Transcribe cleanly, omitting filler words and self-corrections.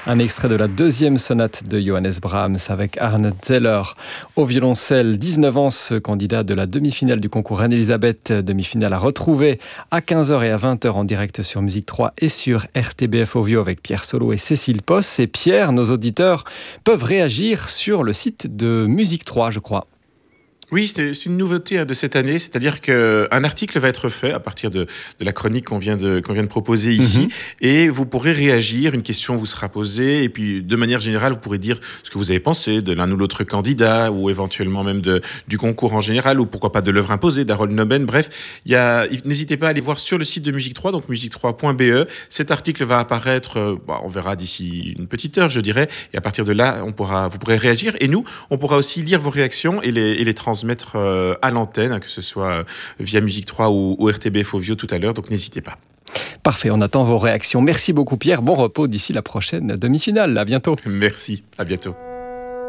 Un extrait de la deuxième sonate de Johannes Brahms avec Arne Zeller au violoncelle. 19 ans, ce candidat de la demi-finale du concours Reine-Elisabeth, demi-finale à retrouver à 15h et à 20h en direct sur Musique 3 et sur RTBF Ovio avec Pierre Solo et Cécile Posse. Et Pierre, nos auditeurs peuvent réagir sur le site de Musique 3, je crois. Oui, c'est une nouveauté de cette année, c'est-à-dire qu'un article va être fait à partir de la chronique qu'on vient de proposer ici, et vous pourrez réagir, une question vous sera posée, et puis de manière générale, vous pourrez dire ce que vous avez pensé de l'un ou l'autre candidat, ou éventuellement même du concours en général, ou pourquoi pas de l'œuvre imposée d'Harold Noben. Bref, n'hésitez pas à aller voir sur le site de Musique 3, donc musique3.be. Cet article va apparaître, on verra d'ici une petite heure, je dirais, et à partir de là, vous pourrez réagir, et nous, on pourra aussi lire vos réactions et les transmettre à l'antenne, que ce soit via Musique 3 ou RTBF Ovio tout à l'heure, donc n'hésitez pas. Parfait, on attend vos réactions. Merci beaucoup Pierre, bon repos d'ici la prochaine demi-finale, à bientôt. Merci, à bientôt.